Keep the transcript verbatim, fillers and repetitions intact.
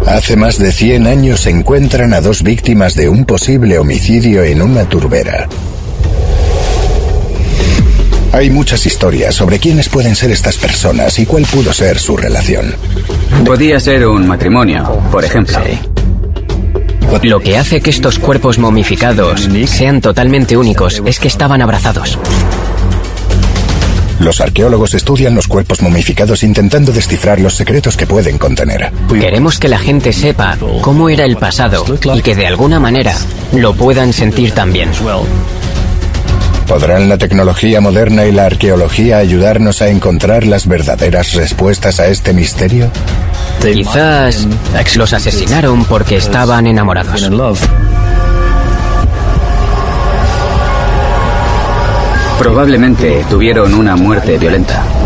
Hace más de cien años encuentran a dos víctimas de un posible homicidio en una turbera. Hay muchas historias sobre quiénes pueden ser estas personas y cuál pudo ser su relación. Podía ser un matrimonio, por ejemplo. Lo que hace que estos cuerpos momificados sean totalmente únicos es que estaban abrazados. Los arqueólogos estudian los cuerpos momificados intentando descifrar los secretos que pueden contener. Queremos que la gente sepa cómo era el pasado y que de alguna manera lo puedan sentir también. ¿Podrán la tecnología moderna y la arqueología ayudarnos a encontrar las verdaderas respuestas a este misterio? Quizás los asesinaron porque estaban enamorados. Probablemente tuvieron una muerte violenta.